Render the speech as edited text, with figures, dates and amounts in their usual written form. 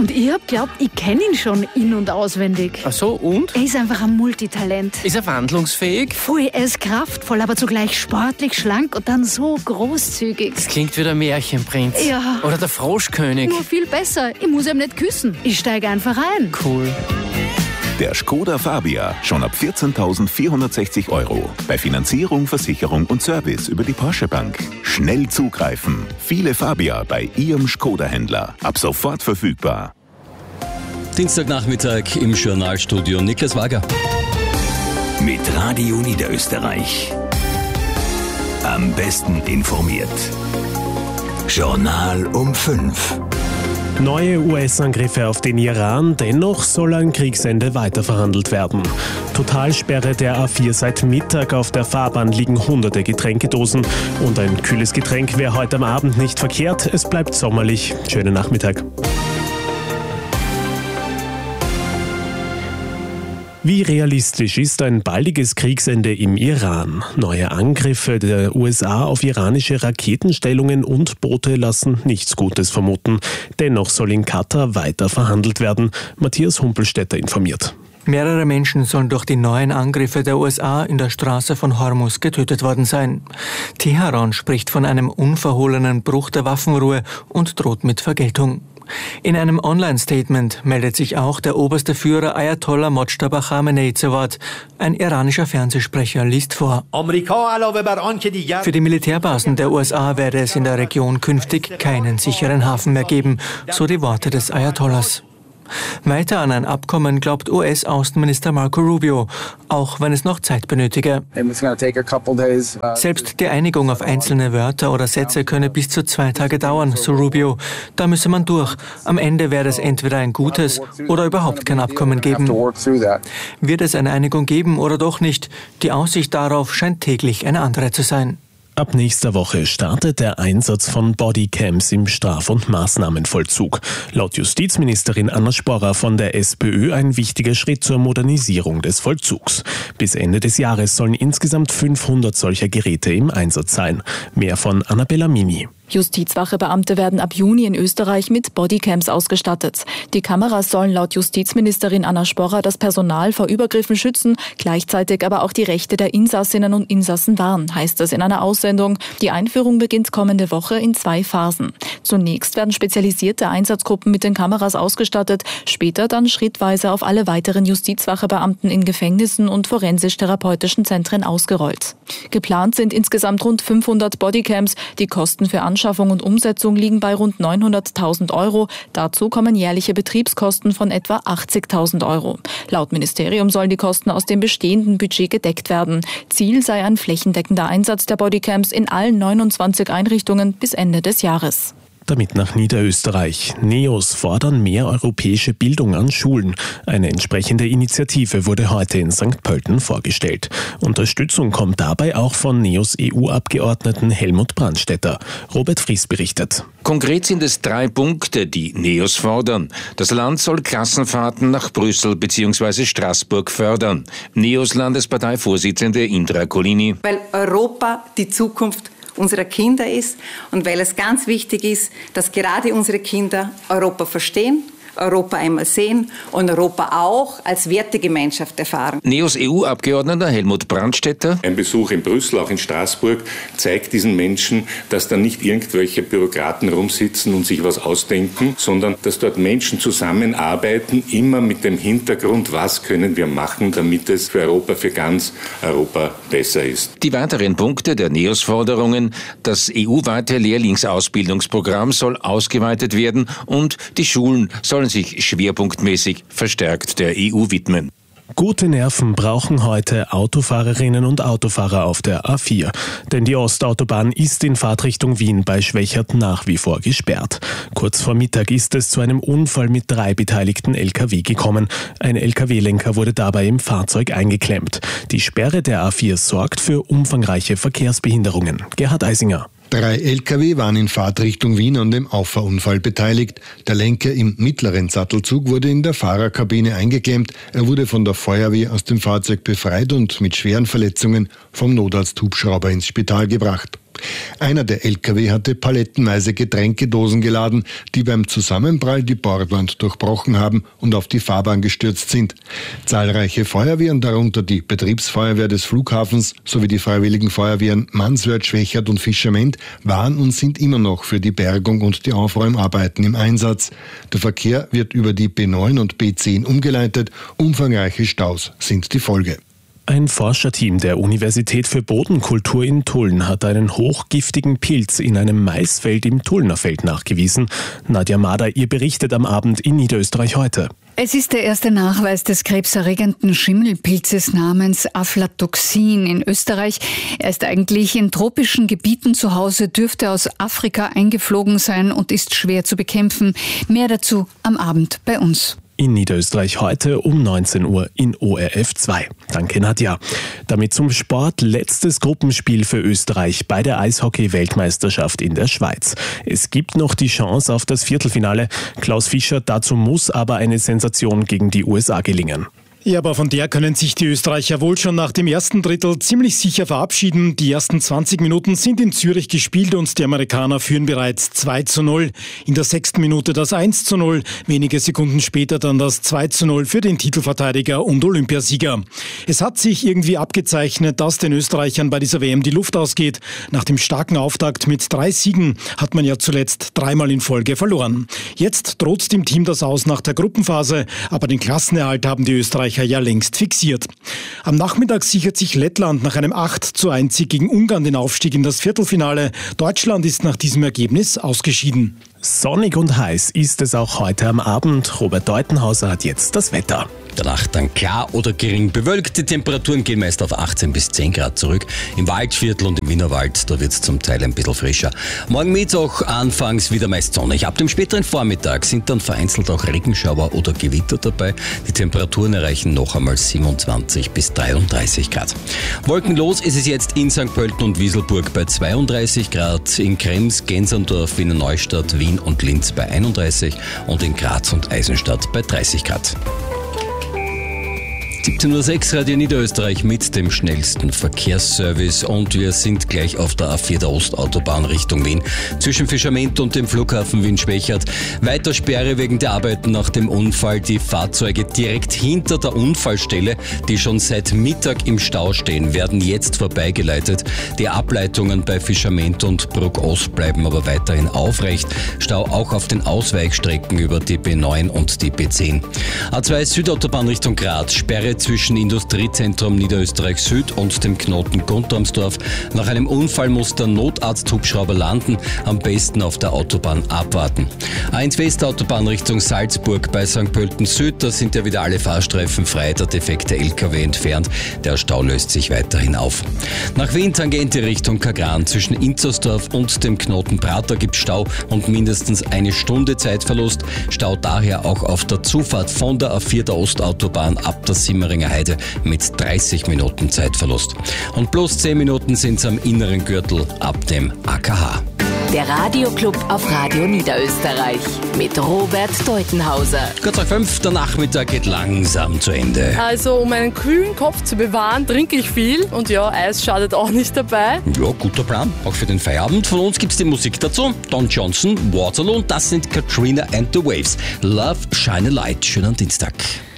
Und ich hab geglaubt, ich kenne ihn schon in- und auswendig. Ach so, und? Er ist einfach ein Multitalent. Ist er wandlungsfähig? Voll, er ist kraftvoll, aber zugleich sportlich, schlank und dann so großzügig. Das klingt wie der Märchenprinz. Ja. Oder der Froschkönig. Nur viel besser. Ich muss ihm nicht küssen. Ich steige einfach ein. Cool. Der Škoda Fabia, schon ab 14.460 €. Bei Finanzierung, Versicherung und Service über die Porsche Bank. Schnell zugreifen. Viele Fabia bei Ihrem Škoda-Händler. Ab sofort verfügbar. Dienstagnachmittag im Journalstudio Niklas Wager. Mit Radio Niederösterreich. Am besten informiert. Journal um 5. Neue US-Angriffe auf den Iran, dennoch soll ein Kriegsende weiterverhandelt werden. Totalsperre der A4 seit Mittag, auf der Fahrbahn liegen hunderte Getränkedosen. Und ein kühles Getränk wäre heute am Abend nicht verkehrt, es bleibt sommerlich. Schönen Nachmittag. Wie realistisch ist ein baldiges Kriegsende im Iran? Neue Angriffe der USA auf iranische Raketenstellungen und Boote lassen nichts Gutes vermuten. Dennoch soll in Katar weiter verhandelt werden. Matthias Humpelstädter informiert. Mehrere Menschen sollen durch die neuen Angriffe der USA in der Straße von Hormuz getötet worden sein. Teheran spricht von einem unverhohlenen Bruch der Waffenruhe und droht mit Vergeltung. In einem Online-Statement meldet sich auch der oberste Führer Ayatollah Mojtaba Khamenei zu Wort. Ein iranischer Fernsehsprecher liest vor. Für die Militärbasen der USA werde es in der Region künftig keinen sicheren Hafen mehr geben, so die Worte des Ayatollahs. Weiter an ein Abkommen glaubt US-Außenminister Marco Rubio, auch wenn es noch Zeit benötige. Selbst die Einigung auf einzelne Wörter oder Sätze könne bis zu 2 Tage dauern, so Rubio. Da müsse man durch. Am Ende werde es entweder ein gutes oder überhaupt kein Abkommen geben. Wird es eine Einigung geben oder doch nicht? Die Aussicht darauf scheint täglich eine andere zu sein. Ab nächster Woche startet der Einsatz von Bodycams im Straf- und Maßnahmenvollzug. Laut Justizministerin Anna Sporrer von der SPÖ ein wichtiger Schritt zur Modernisierung des Vollzugs. Bis Ende des Jahres sollen insgesamt 500 solcher Geräte im Einsatz sein. Mehr von Annabella Mimi. Justizwachebeamte werden ab Juni in Österreich mit Bodycams ausgestattet. Die Kameras sollen laut Justizministerin Anna Sporrer das Personal vor Übergriffen schützen, gleichzeitig aber auch die Rechte der Insassinnen und Insassen wahren, heißt es in einer Aussendung. Die Einführung beginnt kommende Woche in 2 Phasen. Zunächst werden spezialisierte Einsatzgruppen mit den Kameras ausgestattet, später dann schrittweise auf alle weiteren Justizwachebeamten in Gefängnissen und forensisch-therapeutischen Zentren ausgerollt. Geplant sind insgesamt rund 500 Bodycams. Die Kosten für Anschaffung und Umsetzung liegen bei rund 900.000 €. Dazu kommen jährliche Betriebskosten von etwa 80.000 €. Laut Ministerium sollen die Kosten aus dem bestehenden Budget gedeckt werden. Ziel sei ein flächendeckender Einsatz der Bodycams in allen 29 Einrichtungen bis Ende des Jahres. Damit nach Niederösterreich. NEOS fordern mehr europäische Bildung an Schulen. Eine entsprechende Initiative wurde heute in St. Pölten vorgestellt. Unterstützung kommt dabei auch von NEOS EU-Abgeordneten Helmut Brandstätter. Robert Fries berichtet. Konkret sind es 3 Punkte, die NEOS fordern. Das Land soll Klassenfahrten nach Brüssel bzw. Straßburg fördern. NEOS Landesparteivorsitzende Indra Colini. Weil Europa die Zukunft unserer Kinder ist und weil es ganz wichtig ist, dass gerade unsere Kinder Europa verstehen, Europa einmal sehen und Europa auch als Wertegemeinschaft erfahren. NEOS EU-Abgeordneter Helmut Brandstätter. Ein Besuch in Brüssel, auch in Straßburg, zeigt diesen Menschen, dass da nicht irgendwelche Bürokraten rumsitzen und sich was ausdenken, sondern dass dort Menschen zusammenarbeiten, immer mit dem Hintergrund, was können wir machen, damit es für Europa, für ganz Europa besser ist. Die weiteren Punkte der NEOS-Forderungen: Das EU-weite Lehrlingsausbildungsprogramm soll ausgeweitet werden und die Schulen sollen sich schwerpunktmäßig verstärkt der EU widmen. Gute Nerven brauchen heute Autofahrerinnen und Autofahrer auf der A4. Denn die Ostautobahn ist in Fahrtrichtung Wien bei Schwächert nach wie vor gesperrt. Kurz vor Mittag ist es zu einem Unfall mit 3 beteiligten Lkw gekommen. Ein Lkw-Lenker wurde dabei im Fahrzeug eingeklemmt. Die Sperre der A4 sorgt für umfangreiche Verkehrsbehinderungen. Gerhard Eisinger. 3 Lkw waren in Fahrtrichtung Wien an dem Auffahrunfall beteiligt. Der Lenker im mittleren Sattelzug wurde in der Fahrerkabine eingeklemmt. Er wurde von der Feuerwehr aus dem Fahrzeug befreit und mit schweren Verletzungen vom Notarzthubschrauber ins Spital gebracht. Einer der LKW hatte palettenweise Getränkedosen geladen, die beim Zusammenprall die Bordwand durchbrochen haben und auf die Fahrbahn gestürzt sind. Zahlreiche Feuerwehren, darunter die Betriebsfeuerwehr des Flughafens sowie die Freiwilligen Feuerwehren Manswörth, Schwechat und Fischament, waren und sind immer noch für die Bergung und die Aufräumarbeiten im Einsatz. Der Verkehr wird über die B9 und B10 umgeleitet. Umfangreiche Staus sind die Folge. Ein Forscherteam der Universität für Bodenkultur in Tulln hat einen hochgiftigen Pilz in einem Maisfeld im Tullnerfeld nachgewiesen. Nadja Mader, ihr berichtet am Abend in Niederösterreich heute. Es ist der erste Nachweis des krebserregenden Schimmelpilzes namens Aflatoxin in Österreich. Er ist eigentlich in tropischen Gebieten zu Hause, dürfte aus Afrika eingeflogen sein und ist schwer zu bekämpfen. Mehr dazu am Abend bei uns. In Niederösterreich heute um 19 Uhr in ORF 2. Danke, Nadja. Damit zum Sport. Letztes Gruppenspiel für Österreich bei der Eishockey-Weltmeisterschaft in der Schweiz. Es gibt noch die Chance auf das Viertelfinale. Klaus Fischer, dazu muss aber eine Sensation gegen die USA gelingen. Ja, aber von der können sich die Österreicher wohl schon nach dem ersten Drittel ziemlich sicher verabschieden. Die ersten 20 Minuten sind in Zürich gespielt und die Amerikaner führen bereits 2:0. In der 6. Minute das 1:0, wenige Sekunden später dann das 2:0 für den Titelverteidiger und Olympiasieger. Es hat sich irgendwie abgezeichnet, dass den Österreichern bei dieser WM die Luft ausgeht. Nach dem starken Auftakt mit 3 Siegen hat man ja zuletzt 3-mal in Folge verloren. Jetzt droht dem Team das Aus nach der Gruppenphase, aber den Klassenerhalt haben die Österreicher ja längst fixiert. Am Nachmittag sichert sich Lettland nach einem 8:1 Sieg gegen Ungarn den Aufstieg in das Viertelfinale. Deutschland ist nach diesem Ergebnis ausgeschieden. Sonnig und heiß ist es auch heute am Abend. Robert Deutenhauser hat jetzt das Wetter. Danach dann klar oder gering bewölkt. Die Temperaturen gehen meist auf 18 bis 10 Grad zurück. Im Waldviertel und im Wienerwald, da wird es zum Teil ein bisschen frischer. Morgen Mittag anfangs wieder meist sonnig. Ab dem späteren Vormittag sind dann vereinzelt auch Regenschauer oder Gewitter dabei. Die Temperaturen erreichen noch einmal 27 bis 33 Grad. Wolkenlos ist es jetzt in St. Pölten und Wieselburg bei 32 Grad, in Krems, Gensendorf, Wiener Neustadt, Wien und Linz bei 31 und in Graz und Eisenstadt bei 30 Grad. 17:06 Uhr, Radio Niederösterreich mit dem schnellsten Verkehrsservice und wir sind gleich auf der A4 der Ostautobahn Richtung Wien. Zwischen Fischament und dem Flughafen Wien-Schwechat. Weiter Sperre wegen der Arbeiten nach dem Unfall. Die Fahrzeuge direkt hinter der Unfallstelle, die schon seit Mittag im Stau stehen, werden jetzt vorbeigeleitet. Die Ableitungen bei Fischament und Bruck Ost bleiben aber weiterhin aufrecht. Stau auch auf den Ausweichstrecken über die B9 und die B10. A2 Südautobahn Richtung Graz. Sperre zwischen Industriezentrum Niederösterreich Süd und dem Knoten Guntormsdorf. Nach einem Unfall muss der Notarzthubschrauber landen. Am besten auf der Autobahn abwarten. A1 Westautobahn Richtung Salzburg bei St. Pölten Süd. Da sind ja wieder alle Fahrstreifen frei, der defekte LKW entfernt. Der Stau löst sich weiterhin auf. Nach Wien Tangente Richtung Kagran zwischen Inzersdorf und dem Knoten Prater gibt Stau und mindestens eine Stunde Zeitverlust. Stau daher auch auf der Zufahrt von der A4 der Ostautobahn ab der Simmeringer Heide mit 30 Minuten Zeitverlust. Und plus 10 Minuten sind es am inneren Gürtel ab dem AKH. Der Radioclub auf Radio Niederösterreich mit Robert Deutenhauser. Kurz nach 5, der Nachmittag geht langsam zu Ende. Also um einen kühlen Kopf zu bewahren, trinke ich viel und ja, Eis schadet auch nicht dabei. Ja, guter Plan, auch für den Feierabend. Von uns gibt's die Musik dazu. Don Johnson, Waterloo und das sind Katrina and the Waves. Love, Shine a Light. Schönen Dienstag.